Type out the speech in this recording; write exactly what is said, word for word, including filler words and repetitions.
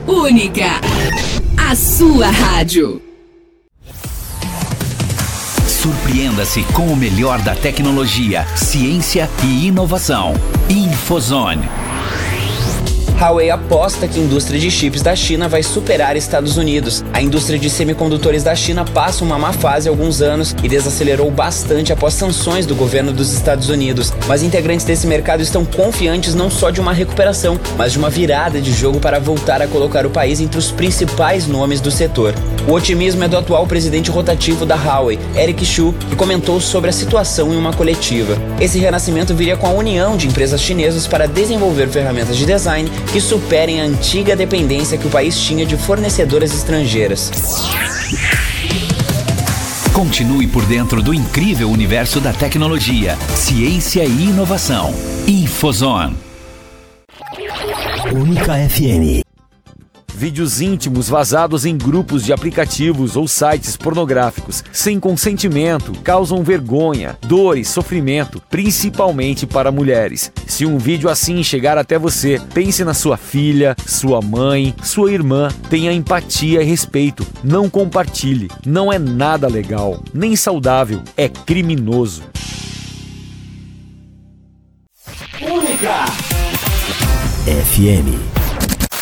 Única, a sua rádio. Surpreenda-se com o melhor da tecnologia, ciência e inovação. Infozone. Huawei aposta que a indústria de chips da China vai superar Estados Unidos. A indústria de semicondutores da China passa uma má fase há alguns anos e desacelerou bastante após sanções do governo dos Estados Unidos. Mas integrantes desse mercado estão confiantes não só de uma recuperação, mas de uma virada de jogo para voltar a colocar o país entre os principais nomes do setor. O otimismo é do atual presidente rotativo da Huawei, Eric Xu, que comentou sobre a situação em uma coletiva. Esse renascimento viria com a união de empresas chinesas para desenvolver ferramentas de design que superem a antiga dependência que o país tinha de fornecedoras estrangeiras. Continue por dentro do incrível universo da tecnologia, ciência e inovação. Infozone. Única F M. Vídeos íntimos vazados em grupos de aplicativos ou sites pornográficos sem consentimento causam vergonha, dor e sofrimento, principalmente para mulheres. Se um vídeo assim chegar até você, pense na sua filha, sua mãe, sua irmã. Tenha empatia e respeito. Não compartilhe. Não é nada legal, nem saudável. É criminoso. Única F M.